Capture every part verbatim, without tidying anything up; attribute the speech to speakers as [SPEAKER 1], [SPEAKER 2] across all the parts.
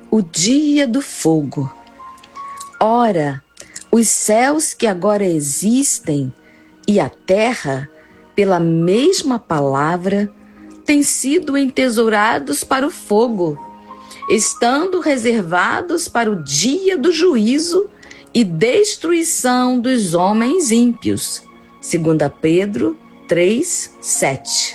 [SPEAKER 1] o dia do fogo. Ora, os céus que agora existem e a terra, pela mesma palavra, têm sido entesourados para o fogo, estando reservados para o dia do juízo e destruição dos homens ímpios. Segunda Pedro três, sete.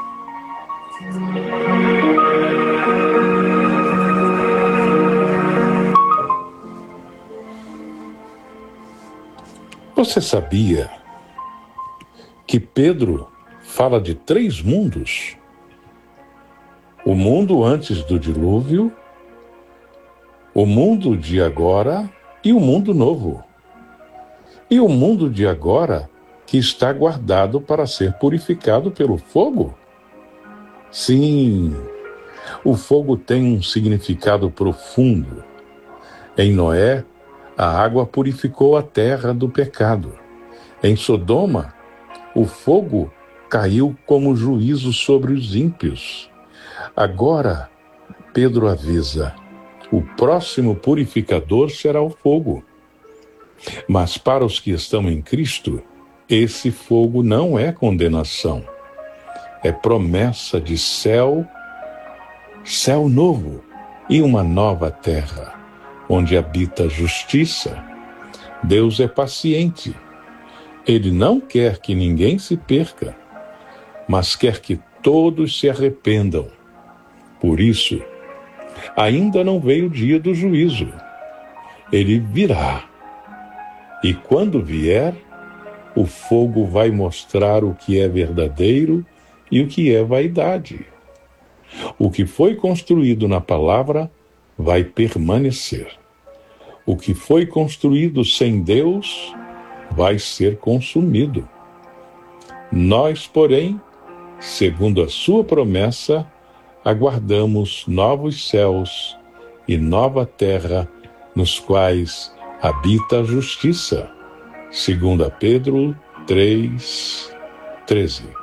[SPEAKER 2] Você sabia que Pedro fala de três mundos? O mundo antes do dilúvio, o mundo de agora e o mundo novo. E o mundo de agora que está guardado para ser purificado pelo fogo? Sim, o fogo tem um significado profundo. Em Noé, a água purificou a terra do pecado. Em Sodoma, o fogo caiu como juízo sobre os ímpios. Agora, Pedro avisa: o próximo purificador será o fogo. Mas para os que estão em Cristo, esse fogo não é condenação. É promessa de céu, céu novo e uma nova terra, onde habita a justiça. Deus é paciente. Ele não quer que ninguém se perca, mas quer que todos se arrependam. Por isso, ainda não veio o dia do juízo. Ele virá. E quando vier, o fogo vai mostrar o que é verdadeiro e o que é vaidade. O que foi construído na palavra vai permanecer. O que foi construído sem Deus vai ser consumido. Nós, porém, segundo a sua promessa, aguardamos novos céus e nova terra, nos quais habita a justiça. Segunda Pedro três, treze.